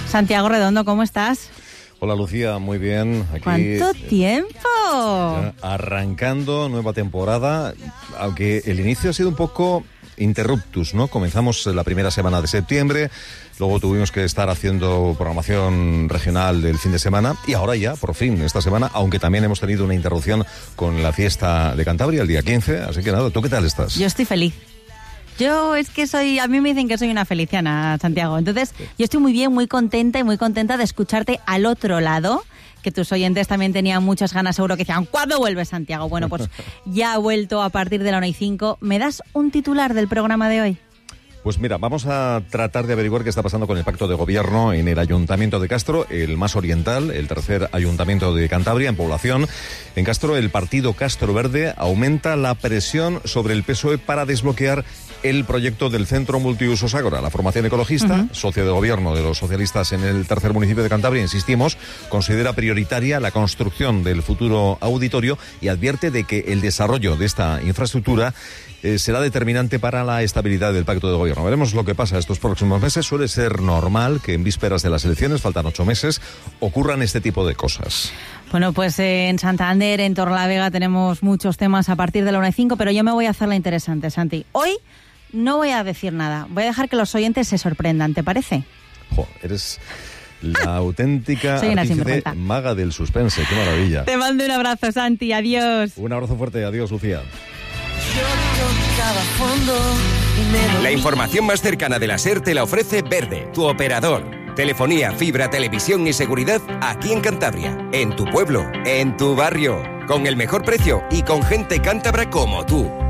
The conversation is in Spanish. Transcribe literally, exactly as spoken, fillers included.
Santiago Redondo, ¿cómo estás? Hola Lucía, muy bien. Aquí, ¿Cuánto tiempo? Ya arrancando nueva temporada, aunque el inicio ha sido un poco interruptus, ¿no? Comenzamos la primera semana de septiembre, luego tuvimos que estar haciendo programación regional del fin de semana y ahora ya, por fin, esta semana, aunque también hemos tenido una interrupción con la fiesta de Cantabria el día quince, así que nada, ¿tú qué tal estás? Yo estoy feliz. Yo es que soy, a mí me dicen que soy una feliciana, Santiago. Entonces, yo estoy muy bien, muy contenta y muy contenta de escucharte al otro lado, que tus oyentes también tenían muchas ganas, seguro que decían, ¿cuándo vuelves, Santiago? Bueno, pues ya ha vuelto a partir de la una y cinco. ¿Me das un titular del programa de hoy? Pues mira, vamos a tratar de averiguar qué está pasando con el pacto de gobierno en el Ayuntamiento de Castro, el más oriental, el tercer ayuntamiento de Cantabria en población. En Castro, el partido Castro Verde aumenta la presión sobre el P S O E para desbloquear el proyecto del Centro Multiusos Ágora. La formación ecologista, uh-huh. socio de gobierno de los socialistas en el tercer municipio de Cantabria, insistimos, considera prioritaria la construcción del futuro auditorio y advierte de que el desarrollo de esta infraestructura eh, será determinante para la estabilidad del pacto de gobierno. Veremos lo que pasa estos próximos meses. Suele ser normal que en vísperas de las elecciones, faltan ocho meses, ocurran este tipo de cosas. Bueno, pues eh, en Santander, en Torrelavega, tenemos muchos temas a partir de la una y cinco, pero yo me voy a hacer la interesante, Santi. Hoy no voy a decir nada, voy a dejar que los oyentes se sorprendan, ¿te parece? Jo, eres la auténtica Soy una artífice maga del suspense, qué maravilla. Te mando un abrazo, Santi, adiós. Un abrazo fuerte, adiós, Lucía. La información más cercana de la SER te la ofrece Verde, tu operador. Telefonía, fibra, televisión y seguridad aquí en Cantabria, en tu pueblo, en tu barrio, con el mejor precio y con gente cántabra como tú.